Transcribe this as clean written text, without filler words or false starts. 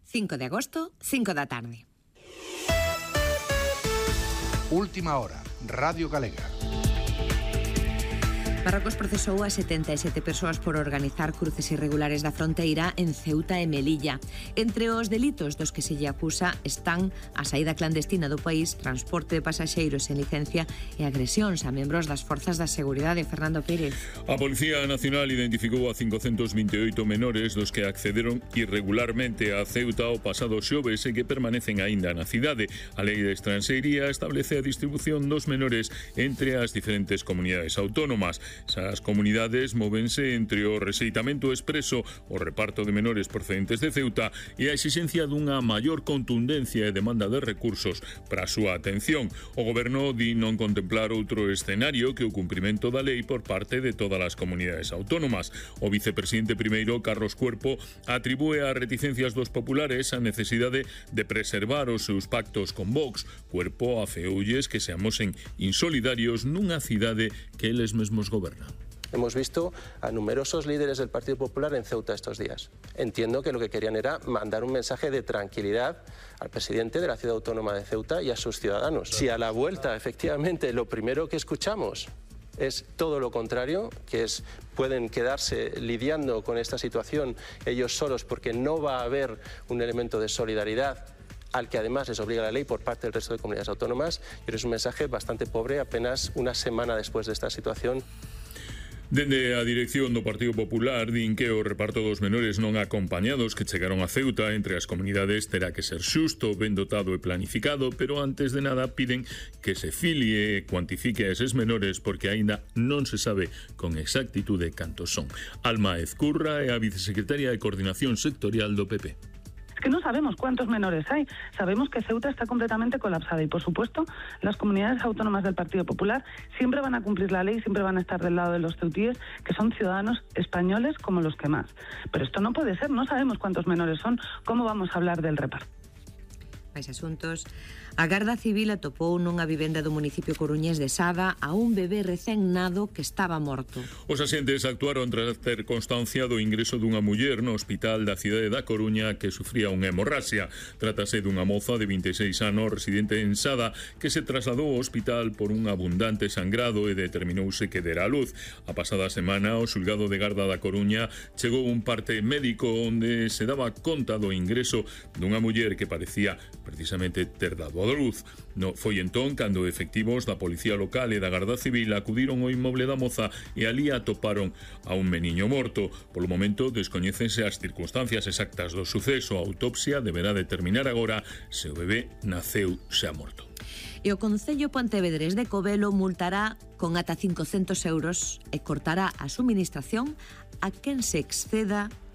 5 de agosto, 5 da tarde. Última hora, Radio Galega. Marrocos procesou a 77 persoas por organizar cruces irregulares da fronteira en Ceuta e Melilla. Entre os delitos dos que se lle acusa están a saída clandestina do país, transporte de pasaxeiros sen licencia e agresións a membros das forzas da seguridade. Fernando Pérez. A Policía Nacional identificou a 528 menores dos que accederon irregularmente a Ceuta o pasado xoves e que permanecen aínda na cidade. A Lei de Estranxeiría establece a distribución dos menores entre as diferentes comunidades autónomas. Esas comunidades móvense entre o rexeitamento expreso, o reparto de menores procedentes de Ceuta e a exigencia dunha maior contundencia e demanda de recursos para a súa atención. O Goberno di non contemplar outro escenario que o cumprimento da lei por parte de todas as comunidades autónomas. O vicepresidente primeiro, Carlos Cuerpo, atribúe ás reticencias dos populares a necesidade de preservar os seus pactos con Vox. Cuerpo afeoulles que se amosen insolidarios nunha cidade que eles mesmos gobernan. Hemos visto a numerosos líderes del Partido Popular en Ceuta estos días. Entiendo que lo que querían era mandar un mensaje de tranquilidad al presidente de la ciudad autónoma de Ceuta y a sus ciudadanos. Si a la vuelta, efectivamente, lo primero que escuchamos es todo lo contrario, que es pueden quedarse lidiando con esta situación ellos solos porque no va a haber un elemento de solidaridad al que además les obliga la ley por parte del resto de comunidades autónomas, pero es un mensaje bastante pobre apenas una semana después de esta situación. Dende a dirección do Partido Popular din que o reparto dos menores non acompañados que chegaron a Ceuta entre as comunidades terá que ser xusto, ben dotado e planificado, pero antes de nada piden que se filie e cuantifique a eses menores porque aínda non se sabe con exactitude cantos son. Alma Ezcurra é a vicesecretaria de Coordinación Sectorial do PP. Es que no sabemos cuántos menores hay. Sabemos que Ceuta está completamente colapsada y, por supuesto, las comunidades autónomas del Partido Popular siempre van a cumplir la ley, siempre van a estar del lado de los ceutíes, que son ciudadanos españoles como los que más. Pero esto no puede ser, no sabemos cuántos menores son. ¿Cómo vamos a hablar del reparto? Mais asuntos. A Garda Civil atopou nunha vivenda do municipio coruñés de Sada a un bebé recén nado que estaba morto. Os axentes actuaron tras ter constancia do ingreso dunha muller no hospital da cidade da Coruña que sufría unha hemorraxia. Trátase dunha moza de 26 anos residente en Sada que se trasladou ao hospital por un abundante sangrado e determinouse que dera a luz. A pasada semana, o xulgado de Garda da Coruña chegou un parte médico onde se daba conta do ingreso dunha muller que parecía precisamente ter dado a luz. No foi entón cando efectivos da Policía Local e da Garda Civil acudiron ao inmoble da moza e ali atoparon a un meniño morto. Polo momento descoñécense as circunstancias exactas do suceso. A autopsia deberá determinar agora se o bebé naceu xa morto. E o Concello Pontevedrés de Covelo multará con ata 500 euros e cortará a suministración a quen se exceda